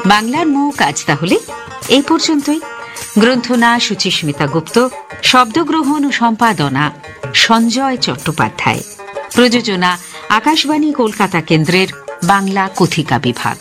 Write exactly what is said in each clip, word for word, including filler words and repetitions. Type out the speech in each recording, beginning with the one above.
বাংলার মুখ আজ তাহলে এই পর্যন্তই। গ্রন্থনা সুচিস্মিতা গুপ্ত, শব্দগ্রহণ ও সম্পাদনা সঞ্জয় চট্টোপাধ্যায়, প্রযোজনা আকাশবাণী কলকাতা কেন্দ্রের বাংলা কথিকা বিভাগ।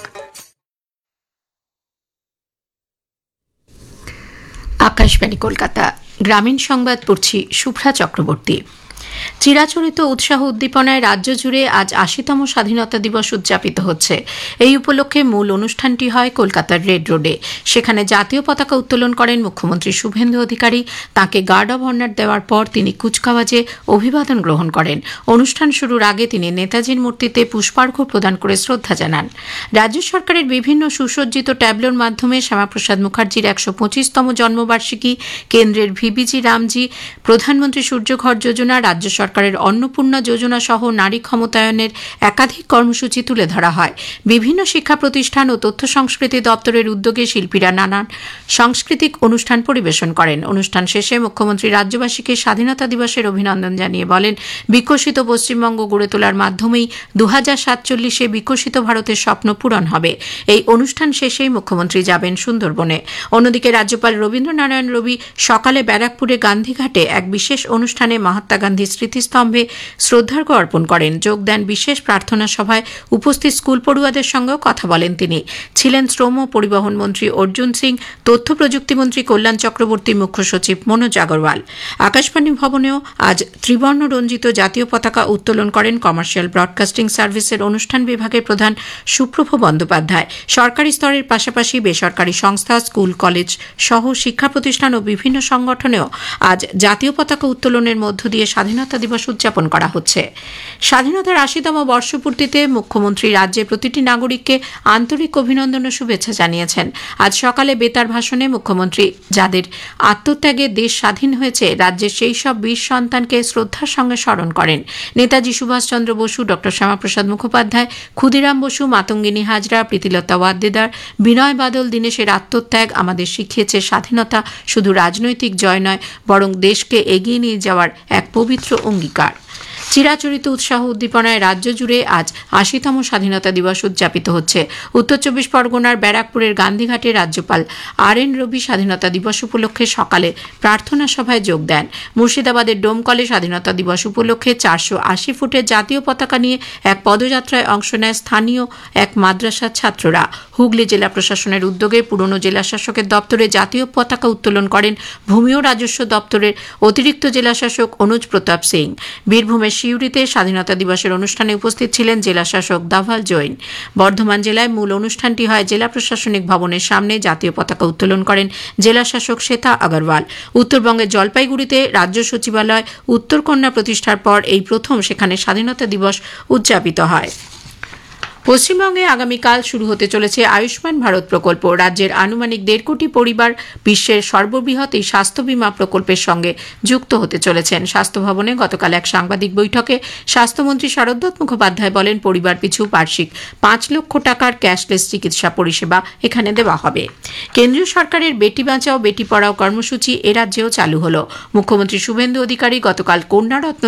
আকাশবাণী কলকাতা, গ্রামীণ সংবাদ পড়ছি শুভ্রা চক্রবর্তী। চিরাচরিত উৎসাহ উদ্দীপনায় রাজ্য জুড়ে আজ আশিতম স্বাধীনতা দিবস উদযাপিত হচ্ছে। এই উপলক্ষে মূল অনুষ্ঠানটি হয় কলকাতার রেড রোডে। সেখানে জাতীয় পতাকা উত্তোলন করেন মুখ্যমন্ত্রী শুভেন্দু অধিকারী। তাঁকে গার্ড অব অনার দেওয়ার পর তিনি কুচকাওয়াজে অভিবাদন গ্রহণ করেন। অনুষ্ঠান শুরুর আগে তিনি নেতাজির মূর্তিতে পুষ্পার্ঘ্য প্রদান করে শ্রদ্ধা জানান। রাজ্য সরকারের বিভিন্ন সুসজ্জিত ট্যাবলোর মাধ্যমে শ্যামাপ্রসাদ মুখার্জির একশো পঁচিশতম জন্মবার্ষিকী, কেন্দ্রের ভিবিজি রামজি, প্রধানমন্ত্রী সূর্যঘর যোজনা, রাজ্য সরকারের অন্নপূর্ণা যোজনা সহ নারী ক্ষমতায়নের একাধিক কর্মসূচি তুলে ধরা হয়। বিভিন্ন শিক্ষা প্রতিষ্ঠান ও তথ্য সংস্কৃতি দপ্তরের উদ্যোগে শিল্পীরা নানান সাংস্কৃতিক অনুষ্ঠান পরিবেশন করেন। অনুষ্ঠান শেষে মুখ্যমন্ত্রী রাজ্যবাসীকে স্বাধীনতা দিবসের অভিনন্দন জানিয়ে বলেন, বিকশিত পশ্চিমবঙ্গ গড়ে তোলার মাধ্যমেই দু হাজার সাতচল্লিশে বিকশিত ভারতের স্বপ্ন পূরণ হবে। এই অনুষ্ঠান শেষেই মুখ্যমন্ত্রী যাবেন সুন্দরবনে। অন্যদিকে রাজ্যপাল রবীন্দ্রনারায়ণ রবি সকালে ব্যারাকপুরে গান্ধীঘাটে এক বিশেষ অনুষ্ঠানে মহাত্মা গান্ধী স্মৃতিস্তম্ভে শ্রদ্ধার্ঘ্য অর্পণ করেন। যোগ দেন বিশেষ প্রার্থনা সভায় উপস্থিত স্কুল পড়ুয়াদের সঙ্গেও কথা বলেন তিনি। ছিলেন শ্রম ও পরিবহন মন্ত্রী অর্জুন সিং, তথ্য প্রযুক্তি মন্ত্রী কল্যাণ চক্রবর্তী, মুখ্য সচিব মনোজ আগরওয়াল। আকাশবাণী ভবনেও আজ ত্রিবর্ণ রঞ্জিত জাতীয় পতাকা উত্তোলন করেন কমার্শিয়াল ব্রডকাস্টিং সার্ভিসের অনুষ্ঠান বিভাগের প্রধান সুপ্রভ বন্দ্যোপাধ্যায়। সরকারি স্তরের পাশাপাশি বেসরকারি সংস্থা, স্কুল, কলেজ সহ শিক্ষা প্রতিষ্ঠান ও বিভিন্ন সংগঠনেও আজ জাতীয় পতাকা উত্তোলনের মধ্য দিয়ে স্বাধীনতা দিবস উদযাপন করা হচ্ছে। স্বাধীনতার আশিতম বর্ষপূর্তিতে মুখ্যমন্ত্রী রাজ্যের প্রতিটি নাগরিককে আন্তরিক অভিনন্দন ও শুভেচ্ছা জানিয়েছেন। আজ সকালে বেতার ভাষণে মুখ্যমন্ত্রী যাদের আত্মত্যাগে দেশ স্বাধীন হয়েছে, রাজ্যের সেই সব বীর সন্তানকে শ্রদ্ধার সঙ্গে স্মরণ করেন। নেতাজি সুভাষচন্দ্র বসু, ডক্টর শ্যামাপ্রসাদ মুখোপাধ্যায়, ক্ষুদিরাম বসু, মাতঙ্গিনী হাজরা, প্রীতিলতা ওয়াদ্দেদার, বিনয় বাদল, দীনেশের আত্মত্যাগ আমাদের শিখিয়েছে স্বাধীনতা শুধু রাজনৈতিক জয় নয়, বরং দেশকে এগিয়ে নিয়ে যাওয়ার এক পবিত্র অঙ্গীকার। চিরাচরিত উৎসাহ উদ্দীপনায় রাজ্য জুড়ে আজ আশিতম স্বাধীনতা দিবস উদযাপিত হচ্ছে। উত্তর চব্বিশ পরগনার ব্যারাকপুরের গান্ধীঘাটে রাজ্যপাল আর এন রবি স্বাধীনতা দিবস উপলক্ষে সকালে প্রার্থনা সভায় যোগ দেন। মুর্শিদাবাদের ডোমকলে স্বাধীনতা দিবস উপলক্ষে চারশো আশি ফুটের জাতীয় পতাকা নিয়ে এক পদযাত্রায় অংশ নেয় স্থানীয় এক মাদ্রাসার ছাত্ররা। হুগলি জেলা প্রশাসনের উদ্যোগে পুরনো জেলা শাসকের দপ্তরে জাতীয় পতাকা উত্তোলন করেন ভূমি ও রাজস্ব দপ্তরের অতিরিক্ত জেলা শাসক অনুজ প্রতাপ সিং। বীরভূমের সিউড়িতে স্বাধীনতা দিবসের অনুষ্ঠানে উপস্থিত ছিলেন জেলা শাসক দাভাল জৈন। বর্ধমান জেলায় মূল অনুষ্ঠানটি হয় জেলা প্রশাসনিক ভবনের সামনে। জাতীয় পতাকা উত্তোলন করেন জেলা শাসক শ্বেতা আগরওয়াল। উত্তরবঙ্গের জলপাইগুড়িতে রাজ্য সচিবালয় উত্তরকন্যা প্রতিষ্ঠার পর এই প্রথম সেখানে স্বাধীনতা দিবস উদযাপিত হয়। পশ্চিমবঙ্গে আগামীকাল শুরু হতে চলেছে আয়ুষ্মান ভারত প্রকল্প। রাজ্যের আনুমানিক দেড় কোটি পরিবার বিশ্বের সর্ববৃহৎ এই স্বাস্থ্য বীমা প্রকল্পের সঙ্গে যুক্ত হতে চলেছেন। স্বাস্থ্য ভবনে গতকাল এক সাংবাদিক বৈঠকে স্বাস্থ্যমন্ত্রী শারদত্ত মুখোপাধ্যায় বলেন, পরিবার পিছু বার্ষিক পাঁচ লক্ষ টাকার ক্যাশলেস চিকিৎসা পরিষেবা এখানে দেওয়া হবে। কেন্দ্রীয় সরকারের বেটি বাঁচাও বেটি পড়াও কর্মসূচি এ রাজ্যেও চালু হল। মুখ্যমন্ত্রী শুভেন্দু অধিকারী গতকাল কন্যারত্ন